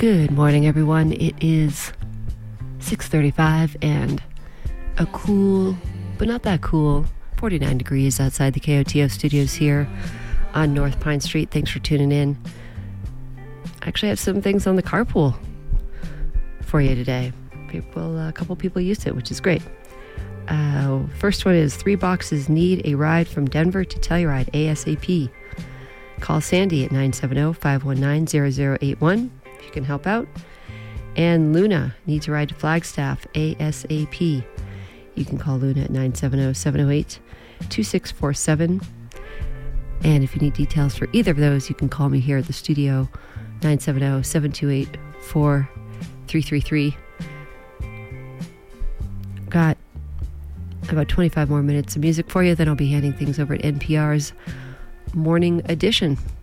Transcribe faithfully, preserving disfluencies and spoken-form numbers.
Good morning, everyone. It is six thirty-five and a cool, but not that cool, forty-nine degrees outside the K O T O studios here on North Pine Street. Thanks for tuning in. I actually have some things on the carpool for you today. People, a couple people used it, which is great. Uh, first one is three boxes need a ride from Denver to Telluride ASAP. Call Sandy at nine seven zero, five one nine, zero zero eight one if you can help out. And Luna needs a ride to Flagstaff ASAP. You can call Luna at nine seven zero, seven zero eight, two six four seven. And if you need details for either of those, you can call me here at the studio, nine seven zero, seven two eight, four three three three. Got about twenty-five more minutes of music for you, then I'll be handing things over at N P R's Morning Edition.